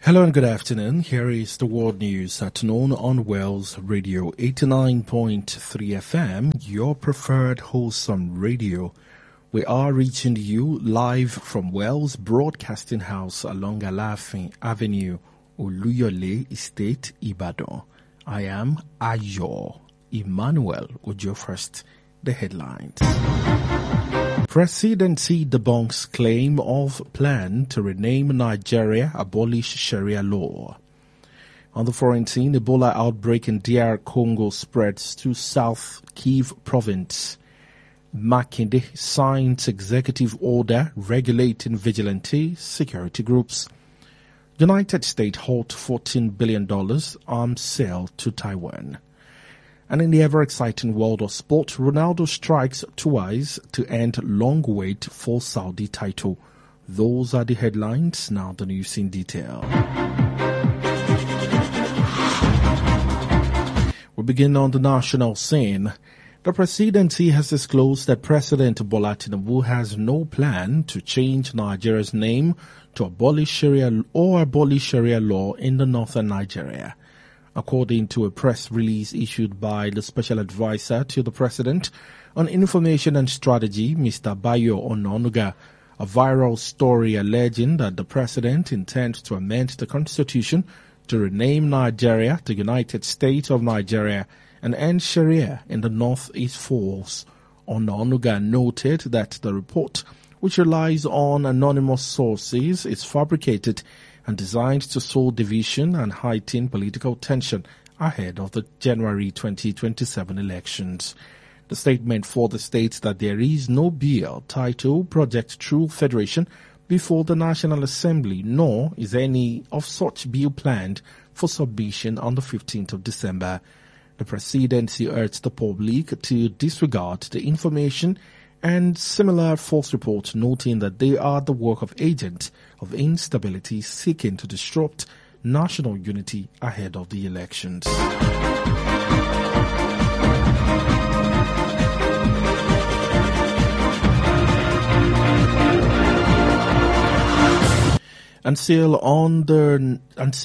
Hello and good afternoon. Here is the world news at noon on Wells Radio 89.3 FM, your preferred wholesome radio. We are reaching you live from Wells Broadcasting House along Alafin Avenue, Oluyole Estate, Ibadan. I am Ayo Emmanuel Ojo. First, the headlines. Presidency debunks claim of plan to rename Nigeria, abolish Sharia law. On the foreign scene, Ebola outbreak in DR Congo spreads to South Kivu province. Makinde signs executive order regulating vigilante security groups. United States halt $14 billion arms sale to Taiwan. And in the ever-exciting world of sport, Ronaldo strikes twice to end long wait for Saudi title. Those are the headlines. Now the news in detail. We begin on the national scene. The presidency has disclosed that President Bola Tinubu has no plan to change Nigeria's name to abolish Sharia law in the northern Nigeria. According to a press release issued by the Special Advisor to the President on Information and Strategy, Mr. Bayo Ononuga, a viral story alleging that the President intends to amend the Constitution to rename Nigeria the United States of Nigeria and end Sharia in the North is false. Ononuga noted that the report, which relies on anonymous sources, is fabricated and designed to sow division and heighten political tension ahead of the January 2027 elections. The statement further states that there is no bill titled Project True Federation before the National Assembly, nor is any of such bill planned for submission on the 15th of December. The presidency urged the public to disregard the information and similar false reports, noting that they are the work of agents of instability seeking to disrupt national unity ahead of the elections. And still on the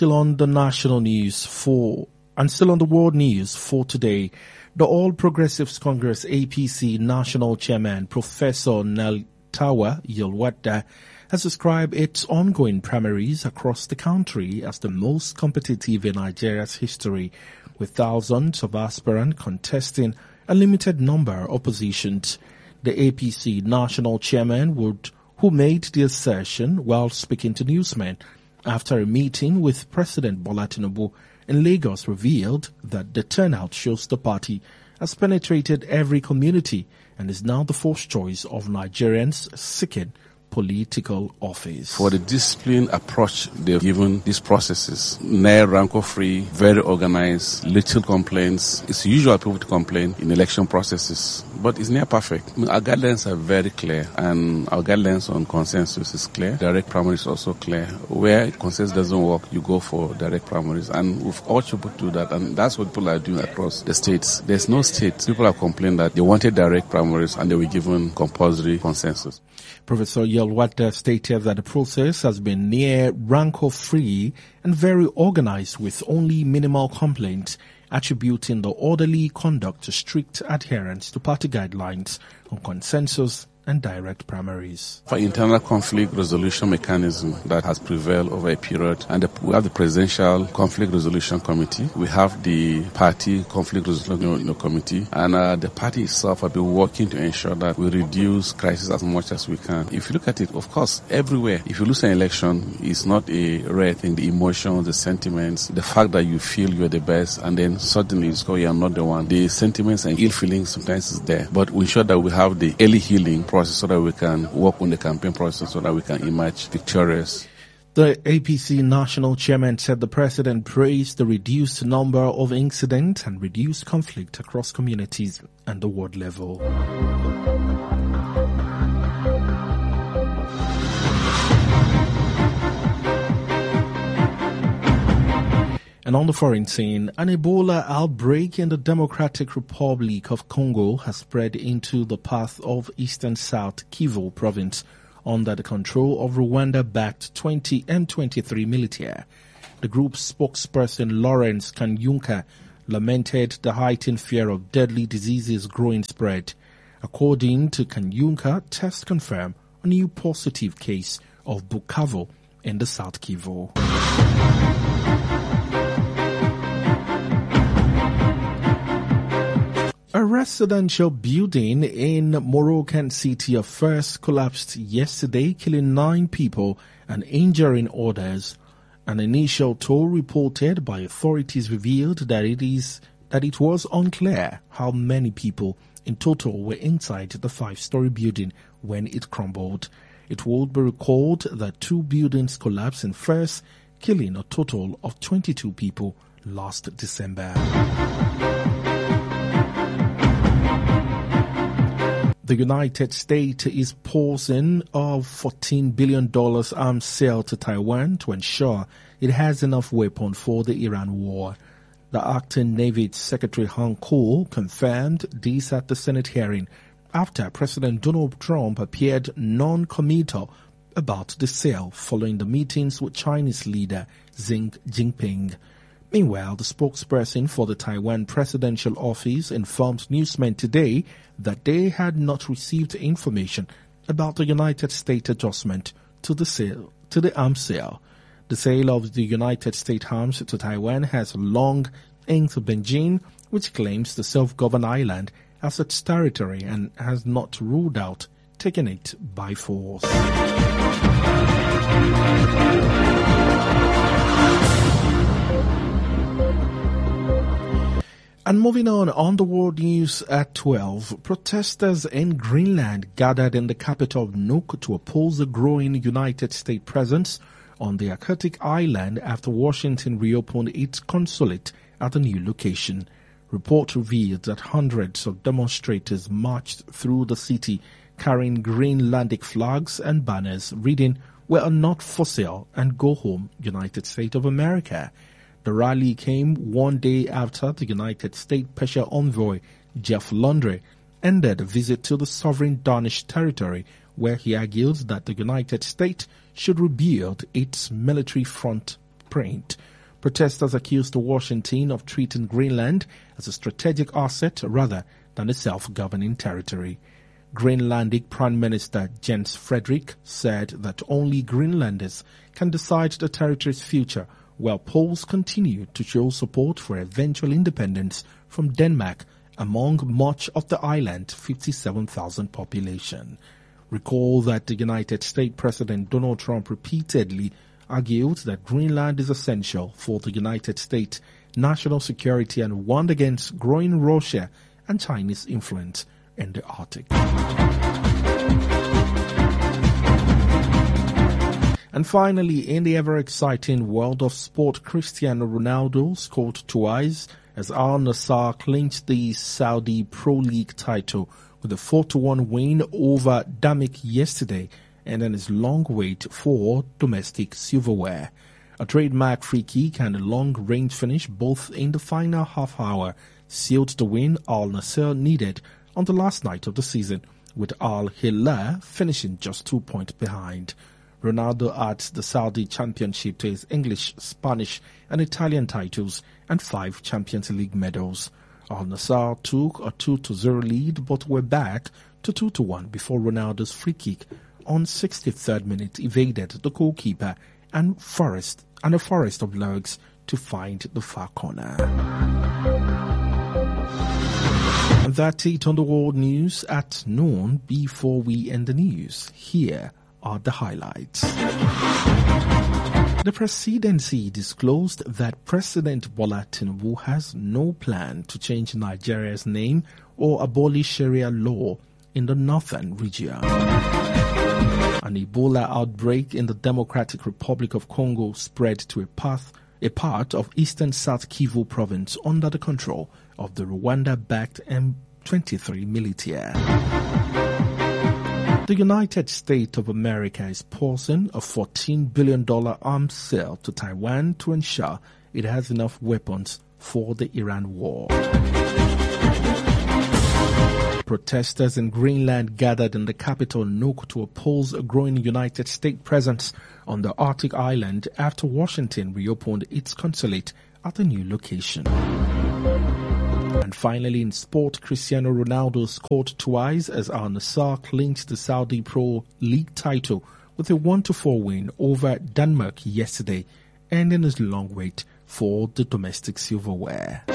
world news for today, the All Progressives Congress APC National Chairman Professor Neltawa Yilwada has described its ongoing primaries across the country as the most competitive in Nigeria's history, with thousands of aspirants contesting a limited number of positions. The APC National Chairman who made the assertion while speaking to newsmen after a meeting with President Bola Tinubu in Lagos revealed that the turnout shows the party has penetrated every community and is now the first choice of Nigerians seeking political office. For the disciplined approach they've given these processes, near rancor-free, very organized, little complaints. It's usual people to complain in election processes, but it's near perfect. Our guidelines are very clear, and our guidelines on consensus is clear. Direct primary is also clear. Where consensus doesn't work, you go for direct primaries, and we've urged people to do that, and that's what people are doing across the states. There's no state. People have complained that they wanted direct primaries and they were given compulsory consensus. Professor Yelwada stated that the process has been near rancor-free and very organized with only minimal complaints, attributing the orderly conduct to strict adherence to party guidelines on consensus and direct primaries. For internal conflict resolution mechanism that has prevailed over a period, and we have the Presidential Conflict Resolution Committee, we have the Party Conflict Resolution Committee, and the party itself have been working to ensure that we reduce crisis as much as we can. If you look at it, of course, everywhere, if you lose an election, it's not a rare thing. The emotions, the sentiments, the fact that you feel you're the best, and then suddenly you score, you're not the one. The sentiments and ill feelings sometimes is there, but we ensure that we have the early healing process so that we can work on the campaign process so that we can emerge victorious. The APC national chairman said the president praised the reduced number of incidents and reduced conflict across communities and the ward level. And on the foreign scene, an Ebola outbreak in the Democratic Republic of Congo has spread into the path of eastern South Kivu province under the control of Rwanda-backed M23 military. The group's spokesperson Lawrence Kanyunka lamented the heightened fear of deadly diseases growing spread. According to Kanyunka, tests confirm a new positive case of Bukavu in the South Kivu. A residential building in Moroccan city of Fez collapsed yesterday, killing 9 people and injuring others. An initial toll reported by authorities revealed that it was unclear how many people in total were inside the 5-story building when it crumbled. It would be recalled that 2 buildings collapsed in Fez, killing a total of 22 people last December. The United States is pausing a $14 billion arms sale to Taiwan to ensure it has enough weapons for the Iran war. The acting Navy Secretary Han Kuo confirmed this at the Senate hearing after President Donald Trump appeared non-committal about the sale following the meetings with Chinese leader Xi Jinping. Meanwhile, the spokesperson for the Taiwan Presidential Office informed newsmen today that they had not received information about the United States adjustment to the arms sale. The sale of the United States arms to Taiwan has long inked Beijing, which claims the self-governed island as its territory and has not ruled out taking it by force. And moving on the world news at 12, protesters in Greenland gathered in the capital of Nuuk to oppose the growing United States presence on the Arctic island after Washington reopened its consulate at the new location. Reports revealed that hundreds of demonstrators marched through the city carrying Greenlandic flags and banners reading, "We are not for sale," and "Go home, United States of America." The rally came one day after the United States Special Envoy Jeff Landry ended a visit to the sovereign Danish territory, where he argued that the United States should rebuild its military footprint. Protesters accused Washington of treating Greenland as a strategic asset rather than a self-governing territory. Greenlandic Prime Minister Jens Frederik said that only Greenlanders can decide the territory's future, while polls continue to show support for eventual independence from Denmark among much of the island's 57,000 population. Recall that the United States President Donald Trump repeatedly argued that Greenland is essential for the United States' national security and warned against growing Russia and Chinese influence in the Arctic. And finally, in the ever-exciting world of sport, Cristiano Ronaldo scored twice as Al Nassr clinched the Saudi Pro League title with a 4-1 win over Damek yesterday, and then his long wait for domestic silverware. A trademark free kick and a long-range finish, both in the final half hour, sealed the win Al Nassr needed on the last night of the season, with Al Hilal finishing just 2 points behind. Ronaldo adds the Saudi championship to his English, Spanish and Italian titles and 5 Champions League medals. Al Nassr took a 2-0 lead but were back to 2-1 before Ronaldo's free kick on 63rd minute evaded the goalkeeper and a forest of legs to find the far corner. And that's it on the world news at noon. Before we end the news, here are the highlights. The presidency disclosed that President Bola Tinubu has no plan to change Nigeria's name or abolish Sharia law in the northern region. An Ebola outbreak in the Democratic Republic of Congo spread to a part of eastern South Kivu province under the control of the Rwanda-backed M23 militia. The United States of America is pausing a $14 billion arms sale to Taiwan to ensure it has enough weapons for the Iran war. Protesters in Greenland gathered in the capital Nuuk to oppose a growing United States presence on the Arctic island after Washington reopened its consulate at the new location. And finally, in sport, Cristiano Ronaldo scored twice as Al Nassr clinched the Saudi Pro League title with a 1-4 win over Denmark yesterday, ending his long wait for the domestic silverware.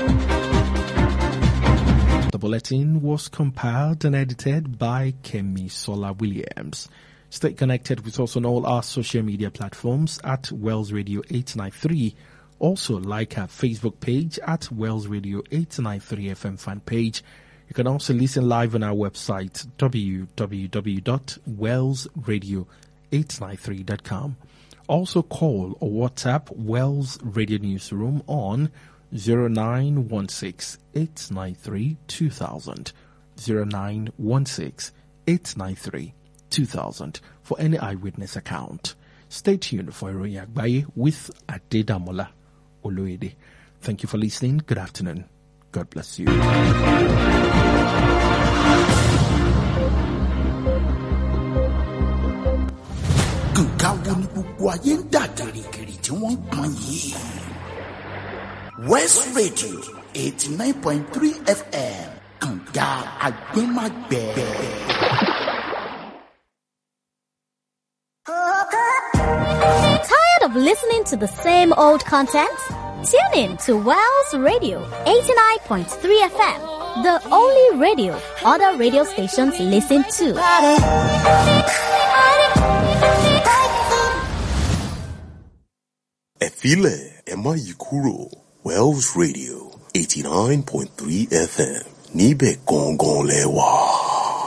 The bulletin was compiled and edited by Kemi Sola Williams. Stay connected with us on all our social media platforms at Wells Radio 893. Also like our Facebook page at Wells Radio 893 FM fan page. You can also listen live on our website www.wellsradio893.com. Also call or WhatsApp Wells Radio Newsroom on 0916-893-2000, 0916-893-2000 for any eyewitness account. Stay tuned for Iroyin Agbaye with Adedamola Oloyede. Thank you for listening. Good afternoon. God bless you. West Radio 89.3 FM. Kanga Agbemagbe. Tired of listening to the same old content? Tune in to Wells Radio 89.3 FM, the only radio other radio stations listen to. Efile Emma Yikuro, Wells Radio 89.3 FM, Nibe Gongon Lewa.